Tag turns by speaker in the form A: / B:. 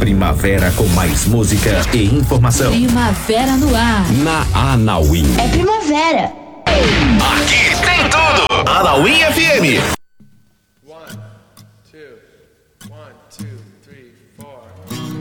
A: Primavera com mais música e informação.
B: Primavera no ar.
A: Na Anauim.
C: É primavera.
D: Aqui tem tudo. Anauim FM.
E: 1, 2, 1, 2, 3, 4.